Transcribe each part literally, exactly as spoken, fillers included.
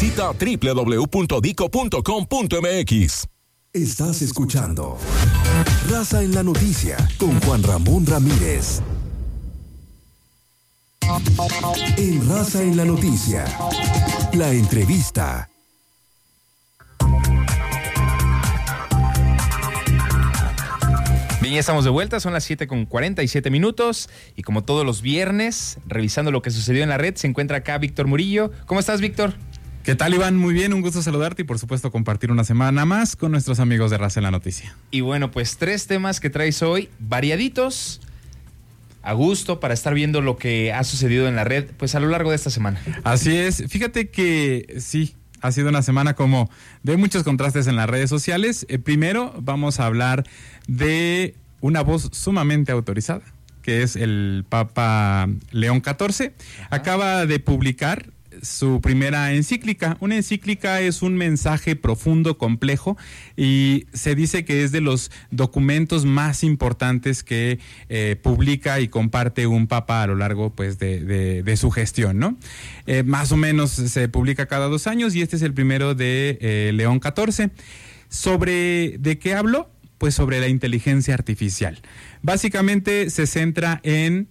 Visita doble u doble u doble u punto dico punto com punto eme equis. Estás escuchando Raza en la Noticia con Juan Ramón Ramírez. En Raza en la Noticia, la entrevista. Bien, ya estamos de vuelta, son las siete con cuarenta y siete minutos y como todos los viernes, revisando lo que sucedió en la red, se encuentra acá Víctor Murillo. ¿Cómo estás, Víctor? ¿Qué tal, Iván? Muy bien, un gusto saludarte y por supuesto compartir una semana más con nuestros amigos de Raza en la Noticia. Y bueno, pues tres temas que traes hoy, variaditos, a gusto para estar viendo lo que ha sucedido en la red, pues a lo largo de esta semana. Así es, fíjate que sí, ha sido una semana como de muchos contrastes en las redes sociales. Eh, primero vamos a hablar de una voz sumamente autorizada, que es el Papa León catorce. Ajá. Acaba de publicar su primera encíclica. Una encíclica es un mensaje profundo, complejo, y se dice que es de los documentos más importantes que eh, publica y comparte un papa a lo largo, pues, de, de, de su gestión, ¿no? Eh, más o menos se publica cada dos años y este es el primero de eh, León catorce. ¿Sobre de qué habló? Pues sobre la inteligencia artificial. Básicamente se centra en,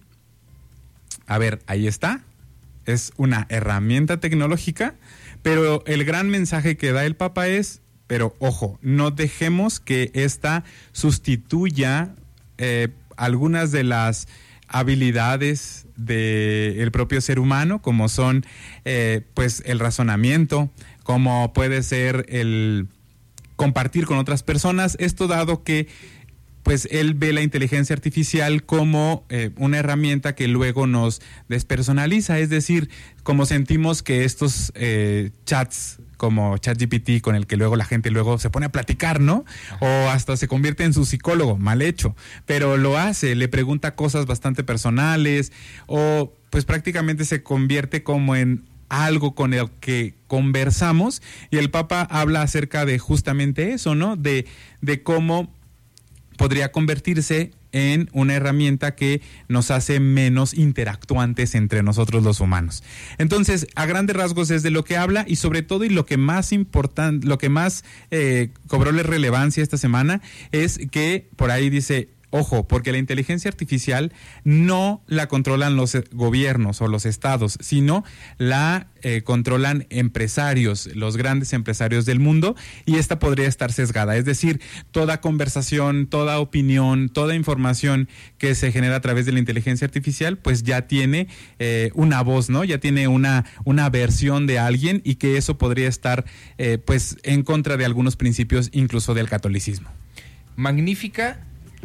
a ver, ahí está, es una herramienta tecnológica, pero el gran mensaje que da el Papa es, pero ojo, no dejemos que esta sustituya eh, algunas de las habilidades del propio ser humano, como son eh, pues el razonamiento, como puede ser el compartir con otras personas, esto dado que pues él ve la inteligencia artificial como eh, una herramienta que luego nos despersonaliza, es decir, como sentimos que estos eh, chats como ChatGPT con el que luego la gente luego se pone a platicar, ¿no? O hasta se convierte en su psicólogo, mal hecho, pero lo hace, le pregunta cosas bastante personales o pues prácticamente se convierte como en algo con el que conversamos y el Papa habla acerca de justamente eso, ¿no? De, de cómo podría convertirse en una herramienta que nos hace menos interactuantes entre nosotros los humanos. Entonces, a grandes rasgos es de lo que habla y sobre todo y lo que más importante, lo que más eh, cobróle relevancia esta semana es que por ahí dice, ojo, porque la inteligencia artificial no la controlan los gobiernos o los estados, sino la eh, controlan empresarios, los grandes empresarios del mundo, y esta podría estar sesgada. Es decir, toda conversación, toda opinión, toda información que se genera a través de la inteligencia artificial, pues ya tiene eh, una voz, ¿no? Ya tiene una, una versión de alguien y que eso podría estar eh, pues en contra de algunos principios, incluso del catolicismo. Magnífica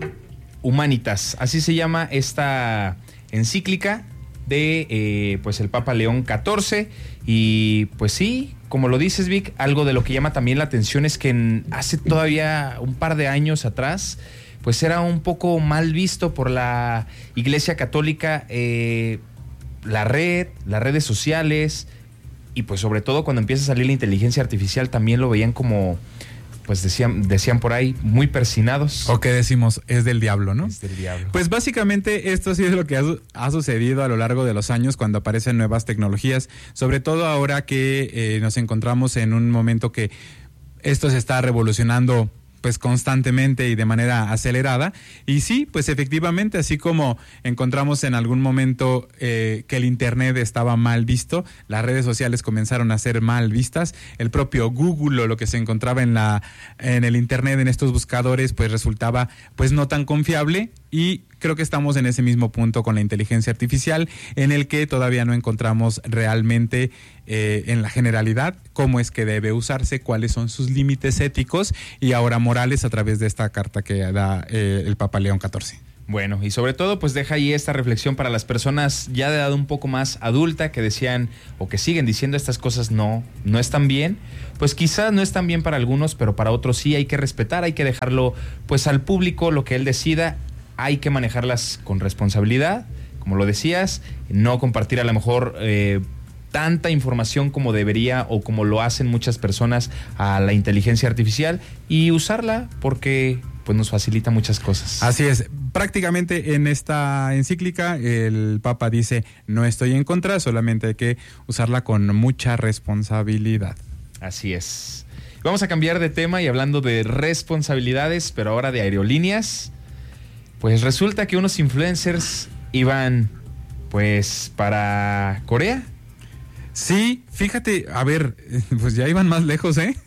Humanitas, así se llama esta encíclica de eh, pues el Papa León catorce y pues sí, como lo dices, Vic, algo de lo que llama también la atención es que en, hace todavía un par de años atrás pues era un poco mal visto por la Iglesia Católica eh, la red, las redes sociales y pues sobre todo cuando empieza a salir la inteligencia artificial también lo veían como pues decían, decían por ahí, muy persinados. O que decimos, es del diablo, ¿no? Es del diablo. Pues básicamente esto sí es lo que ha, ha sucedido a lo largo de los años cuando aparecen nuevas tecnologías, sobre todo ahora que eh, nos encontramos en un momento que esto se está revolucionando pues constantemente y de manera acelerada. Y sí, pues efectivamente, así como encontramos en algún momento eh, que el internet estaba mal visto, las redes sociales comenzaron a ser mal vistas, el propio Google o lo que se encontraba en la en el internet, en estos buscadores, pues resultaba pues no tan confiable. Y creo que estamos en ese mismo punto con la inteligencia artificial, en el que todavía no encontramos realmente eh, en la generalidad cómo es que debe usarse, cuáles son sus límites éticos y ahora morales a través de esta carta que da eh, el Papa León catorce. Bueno, y sobre todo pues deja ahí esta reflexión para las personas ya de edad un poco más adulta que decían o que siguen diciendo estas cosas no, no están bien. Pues quizás no están bien para algunos, pero para otros sí, hay que respetar, hay que dejarlo pues al público lo que él decida. Hay que manejarlas con responsabilidad, como lo decías, no compartir a lo mejor eh, tanta información como debería o como lo hacen muchas personas a la inteligencia artificial y usarla porque pues nos facilita muchas cosas. Así es. prácticamente en esta encíclica el Papa dice, no estoy en contra, solamente hay que usarla con mucha responsabilidad. Así es. Vamos a cambiar de tema y hablando de responsabilidades, pero ahora de aerolíneas, pues resulta que unos influencers iban pues para Corea. Sí, fíjate, a ver, pues ya iban más lejos, ¿eh?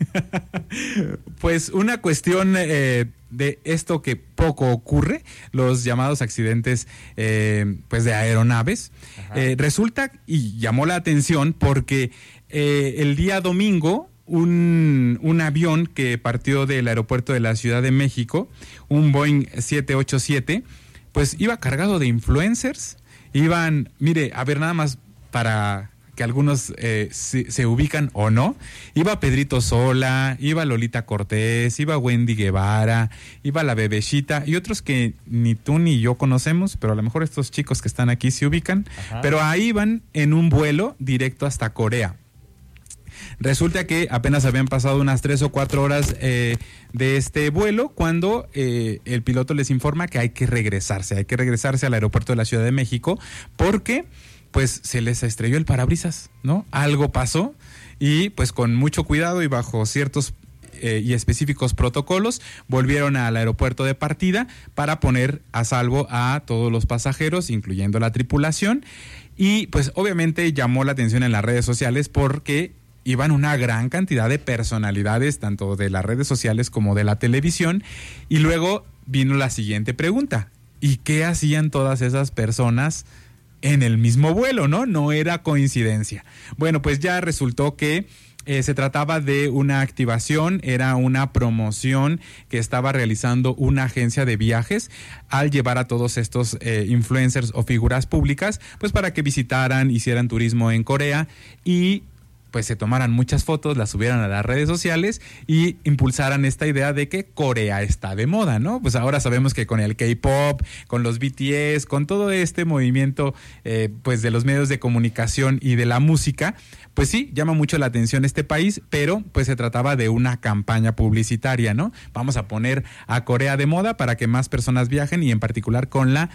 Pues una cuestión eh, de esto que poco ocurre, los llamados accidentes eh, pues de aeronaves. Eh, resulta y llamó la atención porque eh, el día domingo un, un avión que partió del aeropuerto de la Ciudad de México, un Boeing siete ochenta y siete, pues iba cargado de influencers. Iban, mire, a ver, nada más para que algunos eh, se, se ubican o no, iba Pedrito Sola, iba Lolita Cortés, iba Wendy Guevara, iba la Bebecita y otros que ni tú ni yo conocemos, pero a lo mejor estos chicos que están aquí se ubican. Ajá. Pero ahí van en un vuelo directo hasta Corea. Resulta que apenas habían pasado unas tres o cuatro horas eh, de este vuelo cuando eh, el piloto les informa que hay que regresarse, hay que regresarse al aeropuerto de la Ciudad de México porque pues se les estrelló el parabrisas, ¿no? Algo pasó y pues con mucho cuidado y bajo ciertos eh, y específicos protocolos volvieron al aeropuerto de partida para poner a salvo a todos los pasajeros, incluyendo la tripulación. Y pues obviamente llamó la atención en las redes sociales porque iban una gran cantidad de personalidades, tanto de las redes sociales como de la televisión, y luego vino la siguiente pregunta: ¿y qué hacían todas esas personas en el mismo vuelo, no? No era coincidencia. Bueno, pues ya resultó que eh, se trataba de una activación, era una promoción que estaba realizando una agencia de viajes al llevar a todos estos eh, influencers o figuras públicas, pues para que visitaran, hicieran turismo en Corea y pues se tomaran muchas fotos, las subieran a las redes sociales y impulsaran esta idea de que Corea está de moda, ¿no? Pues ahora sabemos que con el K-pop, con los B T S, con todo este movimiento eh, pues de los medios de comunicación y de la música, pues sí, llama mucho la atención este país, pero pues se trataba de una campaña publicitaria, ¿no? Vamos a poner a Corea de moda para que más personas viajen y en particular con la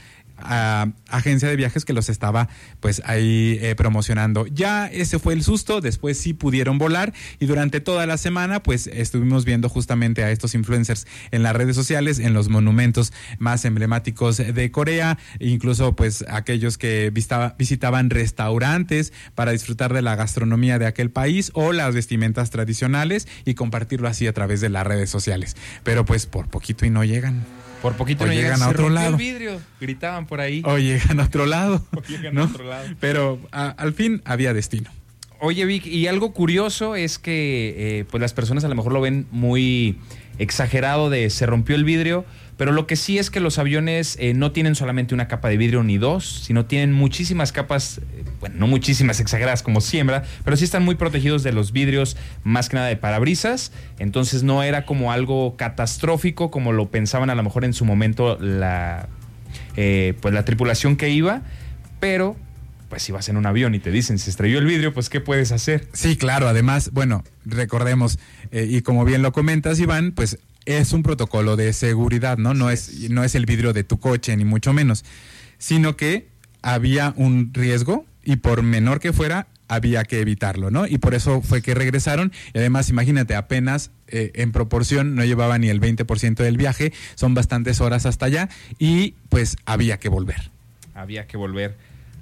a agencia de viajes que los estaba pues ahí eh, promocionando. Ya ese fue el susto, después sí pudieron volar y durante toda la semana pues estuvimos viendo justamente a estos influencers en las redes sociales, en los monumentos más emblemáticos de Corea, incluso pues aquellos que visitaba, visitaban restaurantes para disfrutar de la gastronomía de aquel país o las vestimentas tradicionales y compartirlo así a través de las redes sociales. Pero pues por poquito y no llegan. Por poquito o no llegan llegan a otro lado. El vidrio, gritaban por ahí. O llegan a otro lado. O llegan ¿no? a otro lado. Pero a, al fin había destino. Oye, Vic, y algo curioso es que eh, pues las personas a lo mejor lo ven muy exagerado de se rompió el vidrio, pero lo que sí es que los aviones eh, no tienen solamente una capa de vidrio ni dos, sino tienen muchísimas capas, eh, bueno, no muchísimas exageradas como siembra, pero sí están muy protegidos de los vidrios, más que nada de parabrisas, entonces no era como algo catastrófico como lo pensaban a lo mejor en su momento la, eh, pues la tripulación que iba, pero pues si vas en un avión y te dicen se estrelló el vidrio, pues ¿qué puedes hacer? Sí, claro, además, bueno, recordemos, eh, y como bien lo comentas, Iván, pues es un protocolo de seguridad, ¿no? No es, no es el vidrio de tu coche, ni mucho menos, sino que había un riesgo y por menor que fuera, había que evitarlo, ¿no? Y por eso fue que regresaron y además, imagínate, apenas eh, en proporción no llevaba ni el veinte por ciento del viaje, son bastantes horas hasta allá y pues había que volver. Había que volver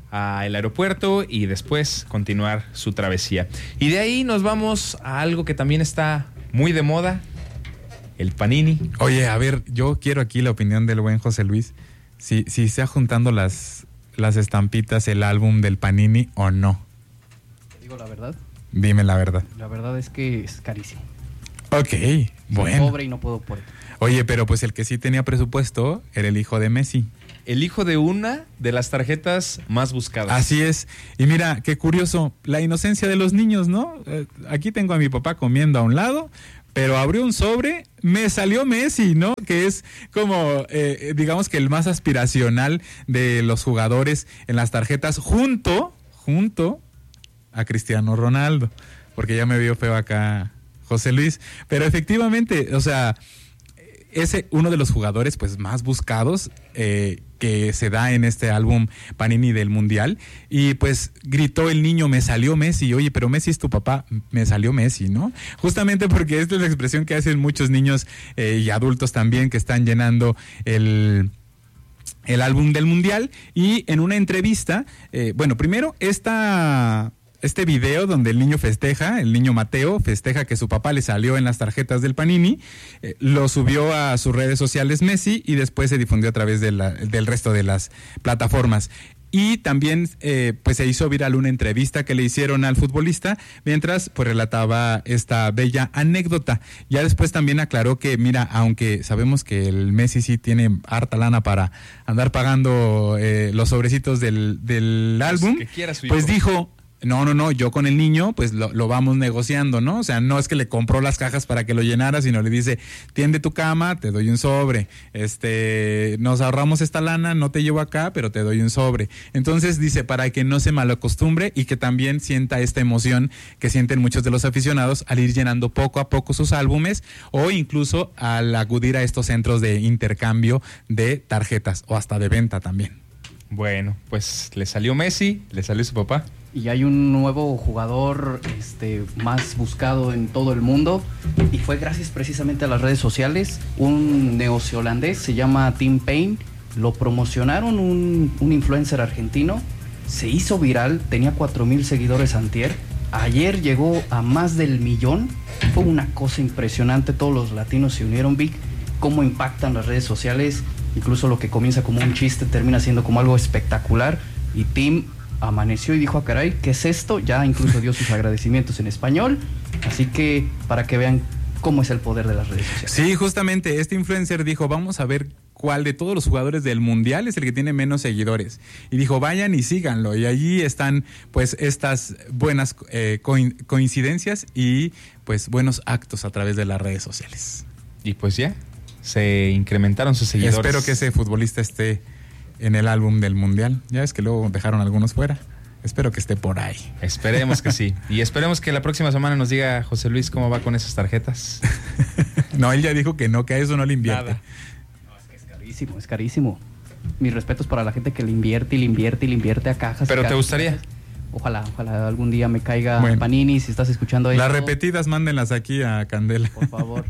al aeropuerto y después continuar su travesía. Y de ahí nos vamos a algo que también está muy de moda, el panini. Oye, a ver, yo quiero aquí la opinión del buen José Luis, si, si se ha juntando las, las estampitas, el álbum del panini o no. ¿Te digo la verdad? Dime la verdad. La verdad es que es carísimo. Ok, Soy bueno. pobre y no puedo por ello. Oye, pero pues el que sí tenía presupuesto era el hijo de Messi. El hijo de una de las tarjetas más buscadas. Así es. Y mira, qué curioso, la inocencia de los niños, ¿no? Eh, aquí tengo a mi papá comiendo a un lado, pero abrió un sobre, me salió Messi, ¿no? Que es como, eh, digamos que el más aspiracional de los jugadores en las tarjetas, junto, junto a Cristiano Ronaldo. Porque ya me vio feo acá José Luis. Pero efectivamente, o sea, es uno de los jugadores pues más buscados eh, que se da en este álbum Panini del Mundial. Y pues gritó el niño, me salió Messi. Oye, pero Messi es tu papá, me salió Messi, ¿no? Justamente porque esta es la expresión que hacen muchos niños eh, y adultos también que están llenando el... el álbum del Mundial. Y en una entrevista, eh, bueno, primero esta... Este video donde el niño festeja, el niño Mateo festeja que su papá le salió en las tarjetas del Panini, eh, lo subió a sus redes sociales Messi y después se difundió a través de la, del resto de las plataformas. Y también eh, pues se hizo viral una entrevista que le hicieron al futbolista mientras pues relataba esta bella anécdota. Ya después también aclaró que, mira, aunque sabemos que el Messi sí tiene harta lana para andar pagando eh, los sobrecitos del, del pues álbum, que quiera su hijo. Pues dijo... No, no, no, yo con el niño pues lo, lo vamos negociando, ¿no? O sea, no es que le compró las cajas para que lo llenara, sino le dice, tiende tu cama, te doy un sobre, este, nos ahorramos esta lana, no te llevo acá, pero te doy un sobre. Entonces dice, para que no se malacostumbre y que también sienta esta emoción que sienten muchos de los aficionados al ir llenando poco a poco sus álbumes o incluso al acudir a estos centros de intercambio de tarjetas o hasta de venta también. Bueno, pues le salió Messi, le salió su papá. Y hay un nuevo jugador este, más buscado en todo el mundo y fue gracias precisamente a las redes sociales. Un neozelandés, se llama Tim Payne, lo promocionaron un, un influencer argentino, se hizo viral, tenía cuatro mil seguidores antier, ayer llegó a más del millón, fue una cosa impresionante, todos los latinos se unieron. Vic, cómo impactan las redes sociales, incluso lo que comienza como un chiste termina siendo como algo espectacular. Y Tim amaneció y dijo, ah, caray, ¿qué es esto? Ya incluso dio sus agradecimientos en español, así que para que vean cómo es el poder de las redes sociales. Sí, justamente este influencer dijo, vamos a ver cuál de todos los jugadores del Mundial es el que tiene menos seguidores. Y dijo, vayan y síganlo. Y allí están pues estas buenas eh, coincidencias y pues buenos actos a través de las redes sociales. Y pues ya, se incrementaron sus seguidores. Espero que ese futbolista esté en el álbum del Mundial. Ya ves que luego dejaron algunos fuera. Espero que esté por ahí. Esperemos que sí. Y esperemos que la próxima semana nos diga José Luis cómo va con esas tarjetas. No, él ya dijo que no, que a eso no le invierte. Nada. No, es que es carísimo, es carísimo. Mis respetos para la gente que le invierte y le invierte y le invierte a cajas. ¿Pero cajas, te gustaría? Cajas. Ojalá, ojalá algún día me caiga bueno, Panini, si estás escuchando esto. Las repetidas, mándenlas aquí a Candela. Por favor.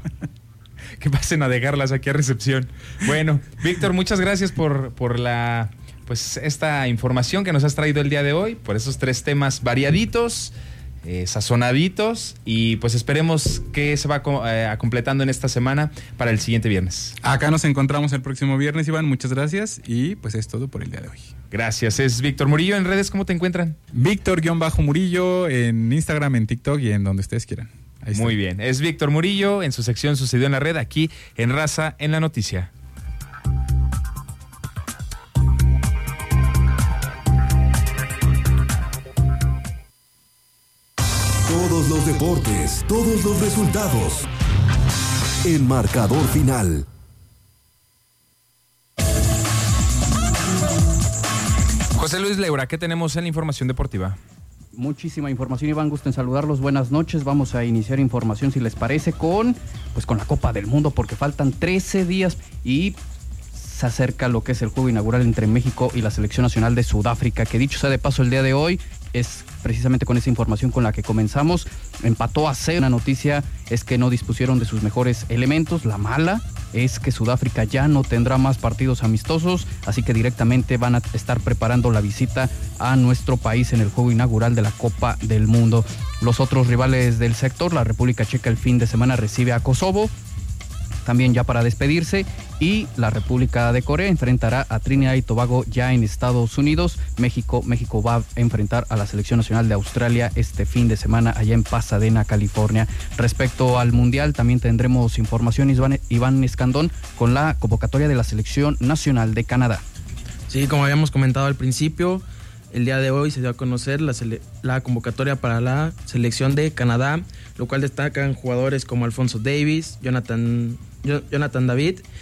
Que pasen a dejarlas aquí a recepción. Bueno, Víctor, muchas gracias por, por la pues esta información que nos has traído el día de hoy, por esos tres temas variaditos, eh, sazonaditos, y pues esperemos que se va eh, completando en esta semana para el siguiente viernes. Acá nos encontramos el próximo viernes, Iván, muchas gracias, y pues es todo por el día de hoy. Gracias, es Víctor Murillo. En redes, ¿cómo te encuentran? Víctor-Murillo en Instagram, en TikTok y en donde ustedes quieran. Muy bien, es Víctor Murillo en su sección Sucedió en la Red, aquí en Raza en la Noticia. Todos los deportes, todos los resultados. En Marcador Final. José Luis Leura, ¿qué tenemos en la información deportiva? Muchísima información, Iván, gusto en saludarlos, buenas noches. Vamos a iniciar información, si les parece, con pues con la Copa del Mundo, porque faltan trece días y se acerca lo que es el juego inaugural entre México y la Selección Nacional de Sudáfrica, que dicho sea de paso el día de hoy, es precisamente con esa información con la que comenzamos. Empató a cero. La noticia es que no dispusieron de sus mejores elementos. La mala es que Sudáfrica ya no tendrá más partidos amistosos, así que directamente van a estar preparando la visita a nuestro país en el juego inaugural de la Copa del Mundo. Los otros rivales del sector, la República Checa el fin de semana recibe a Kosovo, también ya para despedirse, y la República de Corea enfrentará a Trinidad y Tobago ya en Estados Unidos. México, México va a enfrentar a la Selección Nacional de Australia este fin de semana allá en Pasadena, California. Respecto al Mundial, también tendremos información, Iván, Iván Escandón, con la convocatoria de la Selección Nacional de Canadá. Sí, como habíamos comentado al principio, el día de hoy se dio a conocer la, sele- la convocatoria para la selección de Canadá, lo cual destacan jugadores como Alfonso Davies, Jonathan, Jonathan David